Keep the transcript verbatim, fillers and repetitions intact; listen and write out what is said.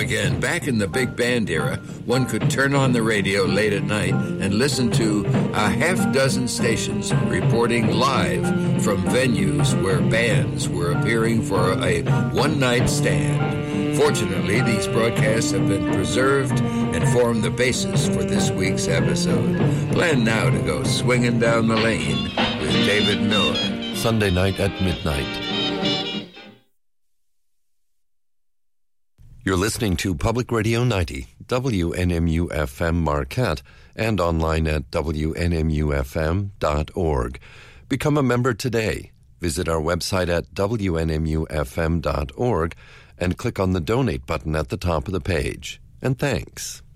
again. Back in the big band era, one could turn on the radio late at night and listen to a half dozen stations reporting live from venues where bands were appearing for a one-night stand. Fortunately, these broadcasts have been preserved and form the basis for this week's episode. Plan now to go swinging down the lane with David Miller. Sunday night at midnight. You're listening to Public Radio ninety, W N M U F M Marquette, and online at W N M U F M dot org. Become a member today. Visit our website at W N M U F M dot org and click on the donate button at the top of the page. And thanks.